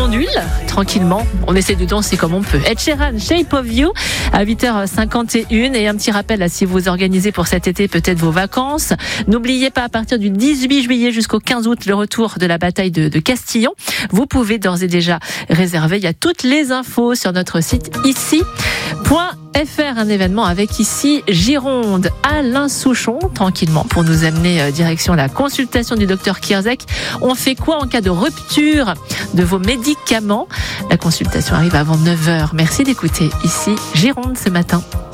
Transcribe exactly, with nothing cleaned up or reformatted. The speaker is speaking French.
d'huile, tranquillement. On essaie de danser comme on peut. Ed Sheeran, Shape of You, à huit heures cinquante et une. Et un petit rappel, là, si vous organisez pour cet été peut-être vos vacances, n'oubliez pas, à partir du dix-huit juillet jusqu'au quinze août, le retour de la bataille de, de Castillon. Vous pouvez d'ores et déjà réserver. Il y a toutes les infos sur notre site ici point f r. Un événement avec ici Gironde. Alain Souchon, tranquillement, pour nous amener euh, direction la consultation du docteur Kierzek. On fait quoi en cas de rupture de vos médicaments? La consultation arrive avant neuf heures. Merci d'écouter ici Gironde ce matin.